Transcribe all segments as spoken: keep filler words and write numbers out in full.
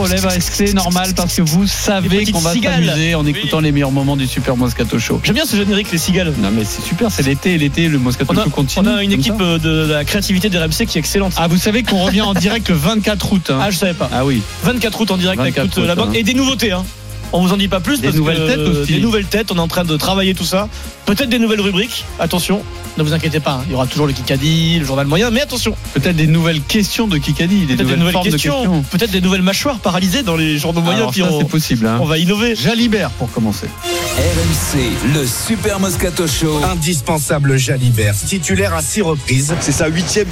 Relève, c'est normal parce que vous savez qu'on va cigales. s'amuser en écoutant oui. les meilleurs moments du Super Moscato Show. J'aime bien ce générique, les cigales. Non mais c'est super, c'est l'été, l'été, le Moscato On a, Show continue. on a une équipe ça. de la créativité de R M C qui est excellente. Ah, vous savez qu'on revient en direct le vingt-quatre août. Hein. Ah, je savais pas. Ah oui. vingt-quatre août en direct avec toute août, la bande hein. et des nouveautés. Hein. On vous en dit pas plus des parce nouvelles que têtes aussi. Des nouvelles têtes. On est en train de travailler tout ça. Peut-être des nouvelles rubriques. Attention. Ne vous inquiétez pas, hein. Il y aura toujours le Kikadi, le journal moyen, mais attention. Peut-être des nouvelles questions de Kikadi, des Peut-être nouvelles, des nouvelles formes questions, de questions. peut-être des nouvelles mâchoires paralysées dans les journaux moyens. Alors Puis ça, on, c'est possible. Hein. on va innover. Jalibert pour commencer. R M C, le Super Moscato Show. Indispensable Jalibert, titulaire à six reprises. C'est sa huitième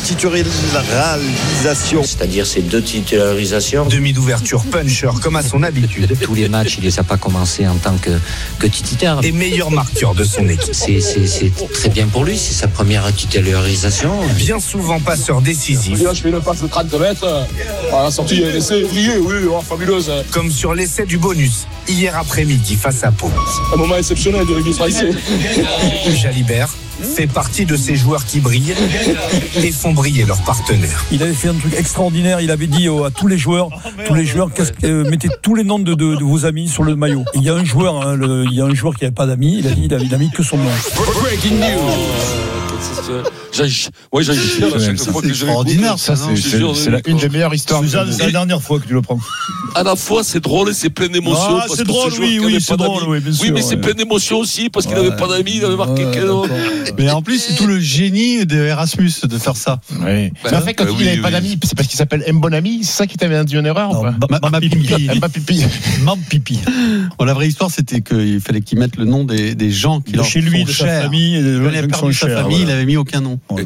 titularisation. C'est-à-dire ces deux titularisations. Demi d'ouverture puncher comme à son habitude. Tous les matchs, il ne les a pas commencé en tant que, que titulaire. Et meilleur marqueur de son équipe. C'est, c'est, c'est très bien pour lui, c'est sa première titularisation. Bien souvent passeur décisif. Là, je fais une passe de trente mètres. À la sortie, l'essai brillé, oui, oh, fabuleuse. Comme sur l'essai du bonus, hier après-midi face à Pau. Un moment exceptionnel du rugby français. Jalibert fait partie de ces joueurs qui brillent et font briller leurs partenaires. Il avait fait un truc extraordinaire. Il avait dit à tous les joueurs, tous les joueurs, euh, mettez tous les noms de, de, de vos amis sur le maillot. Il y a un joueur, hein, le, il y a un joueur qui n'avait pas d'amis. Il a dit, il a, il a mis que son nom. Breaking news. J'ai, ouais, j'ai, j'ai, à chaque fois que je extraordinaire, ça, c'est, c'est, c'est, c'est la, une des meilleures histoires. C'est la, la dernière fois que tu le prends. À la fois, c'est drôle et c'est plein d'émotions. Ah, c'est drôle, oui, oui, c'est drôle, oui, bien sûr. Oui, mais c'est ouais. plein d'émotions aussi parce qu'il n'avait ouais. pas d'amis, il avait marqué ouais, quel autre. Mais en plus, c'est tout le génie de Erasmus de faire ça. Oui. Bah, mais en fait, quand bah, il oui, n'avait oui. pas d'amis, c'est parce qu'il s'appelle Mbonami. C'est ça qui t'avait induit en erreur ou pas? Ma pipi. Ma pipi. Ma pipi. Bon, la vraie histoire, c'était qu'il fallait qu'il mette le nom des, des gens qui de leur chez lui, sont de chers. sa famille, et de il avait perdu sa famille, voilà. Il avait mis aucun nom. Ouais.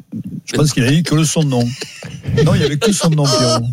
Je pense qu'il a dit que le son nom. Non, il n'y avait que son nom, Pierrot.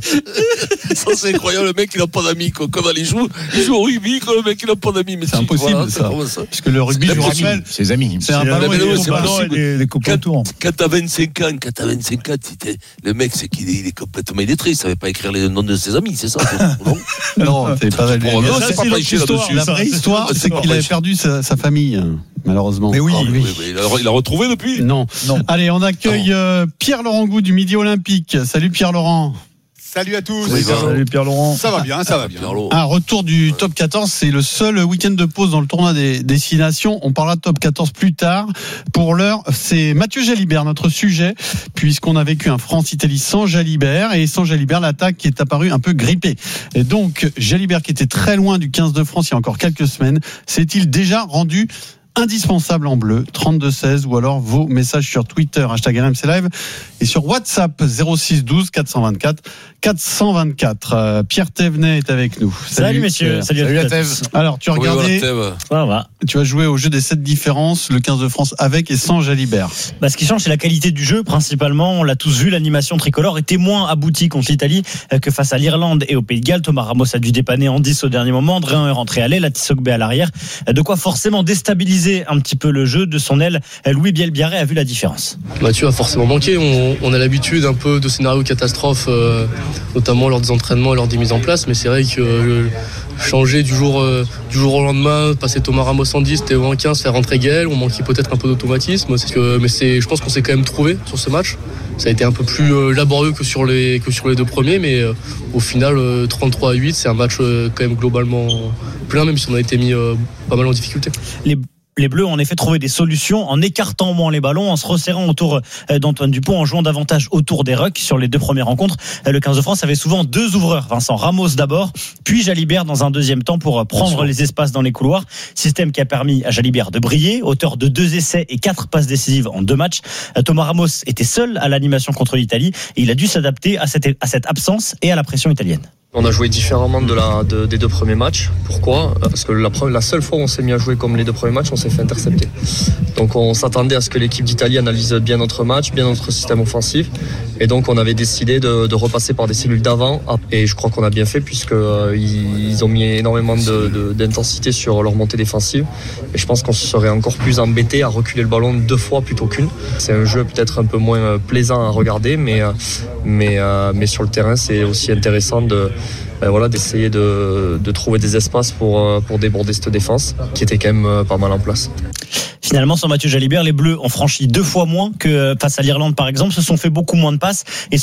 Ça, c'est incroyable, le mec, il n'a pas d'amis, quoi. Comme il joue, il joue au rugby, quoi, le mec, il n'a pas d'amis. Mais c'est si, impossible, voilà, ça. c'est ça. Parce que le rugby, je vous rappelle, ses amis. C'est un ballon et des ballons et des copains autour. Quand t'as vingt-cinq ans, quand t'as vingt-cinq ans, le mec, c'est qu'il est, il est complètement illettré. Il ne savait pas écrire les noms de ses amis, c'est ça? Non, non, c'est pas vrai. C'est pas pas là-dessus. La vraie histoire, c'est qu'il avait perdu sa famille, malheureusement. Mais oui, oui. Il a retrouvé depuis? Non. Allez, on accueille Pierre-Laurent Goud du Midi Olympique. Salut Pierre-Laurent. Salut à tous. Salut, Salut Pierre-Laurent. Ça va bien, ça va bien. Un retour du top quatorze, c'est le seul week-end de pause dans le tournoi des destinations. On parlera de top quatorze plus tard. Pour l'heure, c'est Mathieu Jalibert, notre sujet, puisqu'on a vécu un France-Italie sans Jalibert, et sans Jalibert, l'attaque qui est apparue un peu grippée. Et donc, Jalibert, qui était très loin du quinze de France il y a encore quelques semaines, s'est-il déjà rendu indispensable en bleu? Trente-deux seize, ou alors vos messages sur Twitter, hashtag R M C Live, et sur WhatsApp zéro six douze quatre cent vingt-quatre quatre cent vingt-quatre. Euh, Pierre Thévenet est avec nous. Salut, Salut messieurs. Pierre. Salut, Salut à Thèves. Alors tu as regardé, ça va. Tu as joué au jeu des sept différences, le quinze de France avec et sans Jalibert. Bah, ce qui change, c'est la qualité du jeu. Principalement, on l'a tous vu, l'animation tricolore était moins aboutie contre l'Italie que face à l'Irlande et au Pays de Galles. Thomas Ramos a dû dépanner en dix au dernier moment. Drouin est rentré à l'aile, Atisogbe à l'arrière. De quoi forcément déstabiliser un petit peu le jeu. De son aile, Louis Bielbiarré a vu la différence. Mathieu a forcément manqué. On, on a l'habitude un peu de scénarios catastrophes, euh, notamment lors des entraînements et lors des mises en place. Mais c'est vrai que euh, changer du jour, euh, du jour au lendemain, passer Thomas Ramos en dix, Théo en quinze, faire rentrer Gaël, on manquait peut-être un peu d'automatisme. C'est que, mais c'est, je pense qu'on s'est quand même trouvé sur ce match. Ça a été un peu plus euh, laborieux que sur les, que sur les deux premiers, mais euh, au final, euh, trente-trois à huit, c'est un match euh, quand même globalement plein, même si on a été mis euh, pas mal en difficulté. Les Les Bleus ont en effet trouvé des solutions en écartant moins les ballons, en se resserrant autour d'Antoine Dupont, en jouant davantage autour des rucks. Sur les deux premières rencontres, le quinze de France avait souvent deux ouvreurs, Vincent Ramos d'abord, puis Jalibert dans un deuxième temps pour prendre les espaces dans les couloirs. Système qui a permis à Jalibert de briller, auteur de deux essais et quatre passes décisives en deux matchs. Thomas Ramos était seul à l'animation contre l'Italie et il a dû s'adapter à cette, à cette absence et à la pression italienne. On a joué différemment de la, de, des deux premiers matchs. Pourquoi ? Parce que la, la seule fois où on s'est mis à jouer comme les deux premiers matchs, on s'est fait intercepter. Donc on s'attendait à ce que l'équipe d'Italie analyse bien notre match, bien notre système offensif. Et donc on avait décidé de, de repasser par des cellules d'avant. Et je crois qu'on a bien fait puisqu'ils euh, ils ont mis énormément de, de, d'intensité sur leur montée défensive. Et je pense qu'on serait encore plus embêté à reculer le ballon deux fois plutôt qu'une. C'est un jeu peut-être un peu moins plaisant à regarder, mais, mais, mais sur le terrain c'est aussi intéressant de Ben voilà, d'essayer de, de trouver des espaces pour, pour déborder cette défense qui était quand même pas mal en place. Finalement, sans Mathieu Jalibert, les Bleus ont franchi deux fois moins que face à l'Irlande par exemple, se sont fait beaucoup moins de passes et